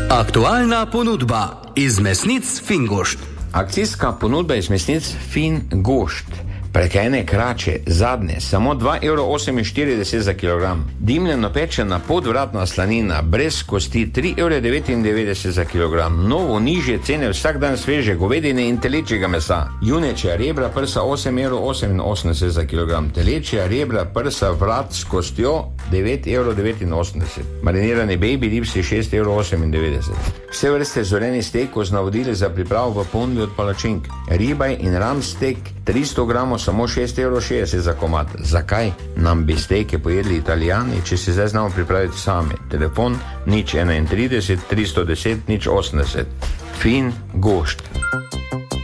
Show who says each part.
Speaker 1: Aktualna ponudba iz mesnic Fingošt.
Speaker 2: Akcijska ponudba iz mesnic Fingošt. Prekajene krače, zadnje, samo 2,48 € za kilogram. Dimljeno pečena podvratna slanina, brez kosti, 3,99 € za kilogram. Novo nižje cene vsak dan sveže govedine in telečjega mesa. Junečja rebra prsa 8,88 € za kilogram. Telečja rebra prsa vrat s kostjo 9,89 €. Marinirani baby ribsi 6,98 €. Vse vrste zorenih stekov z navodili za pripravo v ponudbi od palačink. Ribaj in ram stek 300 gramov samo 6,60 € za komad. Zakaj nam bi steke pojedli Italijani, če si zdaj znamo pripraviti sami? Telefon 031 310 080. Fingošt.